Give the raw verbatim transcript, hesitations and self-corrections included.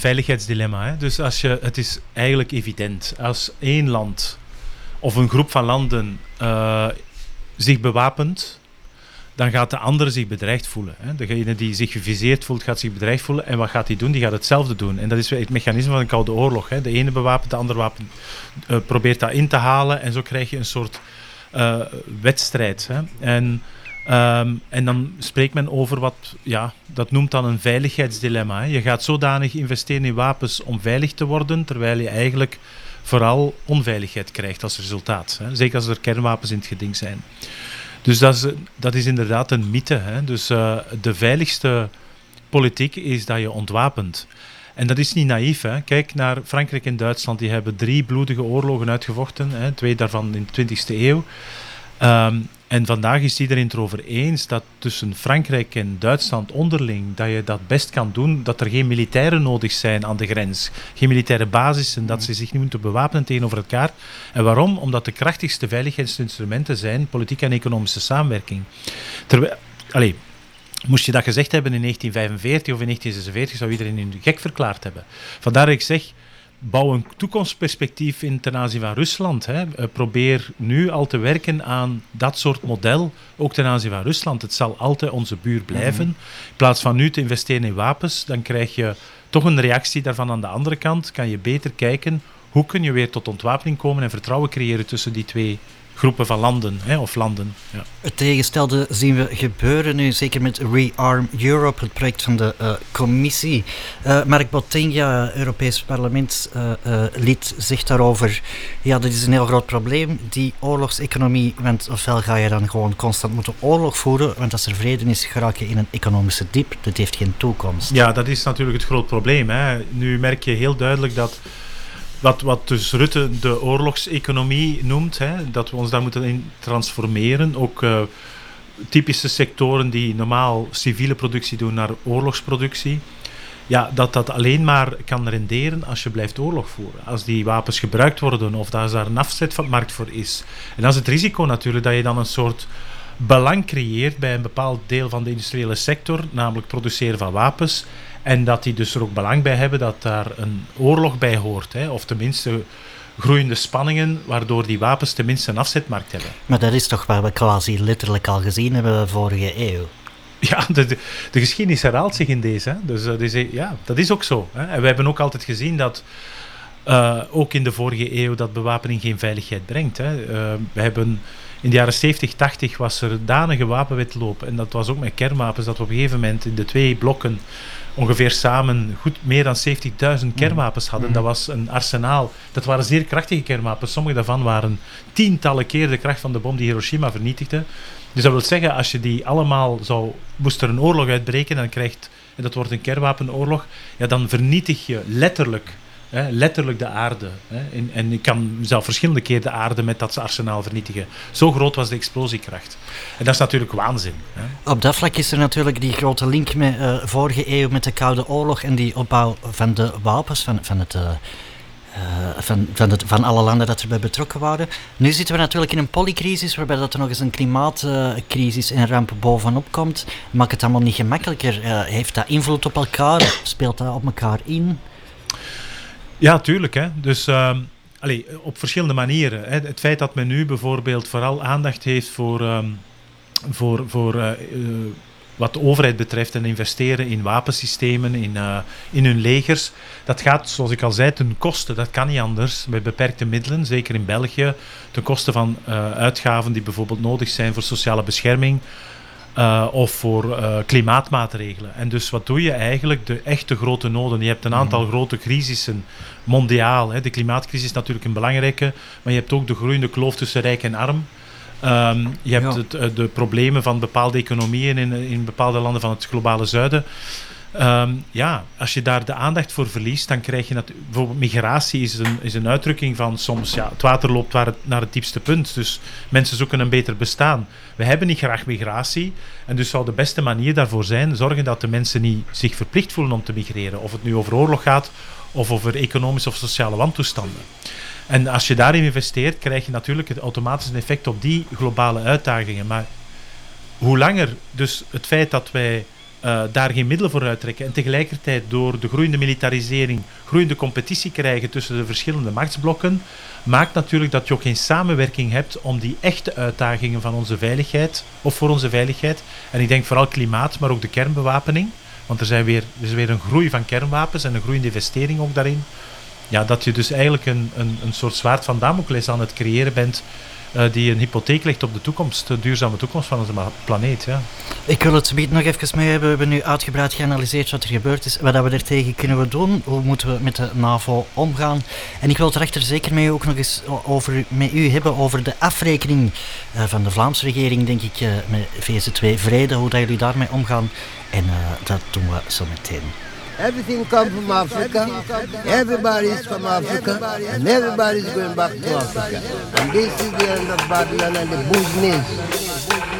veiligheidsdilemma. Hè? Dus als je, het is eigenlijk evident. Als één land of een groep van landen uh, zich bewapent, dan gaat de andere zich bedreigd voelen. Hè? Degene die zich geviseerd voelt, gaat zich bedreigd voelen. En wat gaat hij doen? Die gaat hetzelfde doen. En dat is het mechanisme van een koude oorlog. Hè? De ene bewapent, de andere wapen, uh, probeert dat in te halen. En zo krijg je een soort uh, wedstrijd. Hè? En, um, en dan spreekt men over wat, ja, dat noemt dan een veiligheidsdilemma. Hè? Je gaat zodanig investeren in wapens om veilig te worden, terwijl je eigenlijk vooral onveiligheid krijgt als resultaat. Hè? Zeker als er kernwapens in het geding zijn. Dus dat is, dat is inderdaad een mythe. Hè? Dus uh, de veiligste politiek is dat je ontwapent. En dat is niet naïef. Hè? Kijk naar Frankrijk en Duitsland. Die hebben drie bloedige oorlogen uitgevochten. Hè? Twee daarvan in de twintigste eeuw. Um, en vandaag is iedereen het erover eens dat tussen Frankrijk en Duitsland onderling, dat je dat best kan doen, dat er geen militairen nodig zijn aan de grens. Geen militaire basissen, dat ze zich niet moeten bewapenen tegenover elkaar. En waarom? Omdat de krachtigste veiligheidsinstrumenten zijn politieke en economische samenwerking. Terwijl, allez, moest je dat gezegd hebben in negentien vijfenveertig of in negentien zesenveertig, zou iedereen je gek verklaard hebben. Vandaar dat ik zeg, bouw een toekomstperspectief in ten aanzien van Rusland. Hè. Uh, probeer nu al te werken aan dat soort model, ook ten aanzien van Rusland. Het zal altijd onze buur blijven. Mm-hmm. In plaats van nu te investeren in wapens, dan krijg je toch een reactie daarvan aan de andere kant. Kan je beter kijken, hoe kun je weer tot ontwapening komen en vertrouwen creëren tussen die twee groepen van landen, hè, of landen. Ja. Het tegenstelde zien we gebeuren nu, zeker met Rearm Europe, het project van de uh, commissie. Uh, Mark Bottegna, Europees parlementslid, uh, uh, zegt daarover, ja, dat is een heel groot probleem, die oorlogseconomie, want ofwel ga je dan gewoon constant moeten oorlog voeren, want als er vrede is, geraak je in een economische diep, dat heeft geen toekomst. Ja, dat is natuurlijk het groot probleem. Hè. Nu merk je heel duidelijk dat Wat, wat dus Rutte de oorlogseconomie noemt, hè, dat we ons daar moeten in transformeren. Ook uh, typische sectoren die normaal civiele productie doen naar oorlogsproductie. Ja, dat dat alleen maar kan renderen als je blijft oorlog voeren. Als die wapens gebruikt worden of als daar een afzet van de markt voor is. En dat is het risico natuurlijk, dat je dan een soort belang creëert bij een bepaald deel van de industriële sector, namelijk produceren van wapens. En dat die dus er ook belang bij hebben dat daar een oorlog bij hoort. Hè? Of tenminste groeiende spanningen, waardoor die wapens tenminste een afzetmarkt hebben. Maar dat is toch wat we quasi letterlijk al gezien hebben vorige eeuw? Ja, de, de, de geschiedenis herhaalt zich in deze. Hè? Dus dat is, ja, dat is ook zo. Hè? En we hebben ook altijd gezien dat, uh, ook in de vorige eeuw, dat bewapening geen veiligheid brengt. Hè? Uh, we hebben in de jaren zeventig, tachtig was er danige wapenwetloop. En dat was ook met kernwapens, dat we op een gegeven moment in de twee blokken ongeveer samen goed meer dan zeventigduizend kernwapens hadden. Mm. Dat was een arsenaal. Dat waren zeer krachtige kernwapens. Sommige daarvan waren tientallen keer de kracht van de bom die Hiroshima vernietigde. Dus dat wil zeggen, als je die allemaal zou, moest er een oorlog uitbreken en dan krijgt, en dat wordt een kernwapenoorlog, ja, dan vernietig je letterlijk, hè, letterlijk de aarde. Hè. En, en je kan zelf verschillende keer de aarde met dat arsenaal vernietigen. Zo groot was de explosiekracht. En dat is natuurlijk waanzin. Hè. Op dat vlak is er natuurlijk die grote link met uh, vorige eeuw met de Koude Oorlog en die opbouw van de wapens van, van, het, uh, uh, van, van, het, van alle landen dat erbij betrokken waren. Nu zitten we natuurlijk in een polycrisis waarbij dat er nog eens een klimaatcrisis uh, en ramp bovenop komt. Maakt het allemaal niet gemakkelijker? Uh, heeft dat invloed op elkaar? Speelt dat op elkaar in? Ja, tuurlijk. Hè. Dus uh, allez, op verschillende manieren. Hè. Het feit dat men nu bijvoorbeeld vooral aandacht heeft voor, um, voor, voor uh, uh, wat de overheid betreft en investeren in wapensystemen, in, uh, in hun legers, dat gaat, zoals ik al zei, ten koste. Dat kan niet anders, met beperkte middelen, zeker in België, ten koste van uh, uitgaven die bijvoorbeeld nodig zijn voor sociale bescherming, Uh, of voor uh, klimaatmaatregelen. En dus wat doe je eigenlijk? De echte grote noden. Je hebt een aantal mm. grote crisissen mondiaal. Hè. De klimaatcrisis is natuurlijk een belangrijke, maar je hebt ook de groeiende kloof tussen rijk en arm. Um, je hebt ja. het, uh, de problemen van bepaalde economieën in, in bepaalde landen van het globale zuiden. Um, ja, als je daar de aandacht voor verliest, dan krijg je dat. Bijvoorbeeld migratie is een, is een uitdrukking van soms, ja, het water loopt waar het, naar het diepste punt. Dus mensen zoeken een beter bestaan. We hebben niet graag migratie. En dus zou de beste manier daarvoor zijn, zorgen dat de mensen niet zich verplicht voelen om te migreren. Of het nu over oorlog gaat, of over economische of sociale wantoestanden. En als je daarin investeert, krijg je natuurlijk het automatisch een effect op die globale uitdagingen. Maar hoe langer, dus het feit dat wij uh, daar geen middelen voor uittrekken en tegelijkertijd door de groeiende militarisering, groeiende competitie krijgen tussen de verschillende machtsblokken, maakt natuurlijk dat je ook geen samenwerking hebt om die echte uitdagingen van onze veiligheid, of voor onze veiligheid, en ik denk vooral klimaat, maar ook de kernbewapening, want er, zijn weer, er is weer een groei van kernwapens en een groeiende investering ook daarin, ja, dat je dus eigenlijk een, een, een soort zwaard van Damocles aan het creëren bent, Uh, die een hypotheek legt op de toekomst, de duurzame toekomst van onze ma- planeet. Ja. Ik wil het zometeen nog even mee hebben. We hebben nu uitgebreid geanalyseerd wat er gebeurd is, wat we er tegen kunnen we doen, hoe moeten we met de NAVO omgaan. En ik wil het er echter zeker mee ook nog eens over, met u hebben over de afrekening uh, van de Vlaamse regering, denk ik, uh, met V Z twee Vrede, hoe dat jullie daarmee omgaan. En uh, dat doen we zo meteen. Everything comes from Africa. Everybody is from Africa, and everybody is going back to Africa. And this is the end of Babylon and the Bush nation.